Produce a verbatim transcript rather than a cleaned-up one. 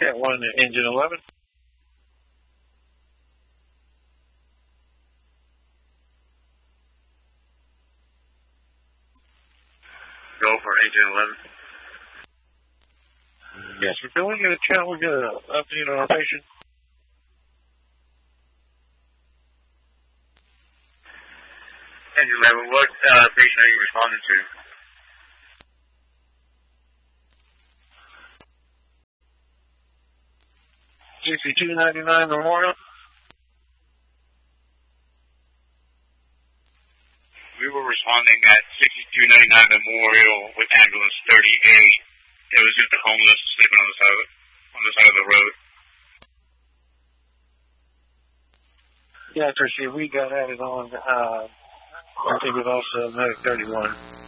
Cat one, engine eleven. Go for engine eleven. Yes, sir. Can we get a channel? We get an update on our patient? Engine eleven, what uh, patient are you responding to? sixty-two ninety-nine Memorial. We were responding at sixty-two ninety-nine Memorial with ambulance thirty-eight. It was just a homeless sleeping on the side of, on the side of the road. Yeah, Chrissy, we got added on. Uh, I think it was also Medic thirty-one.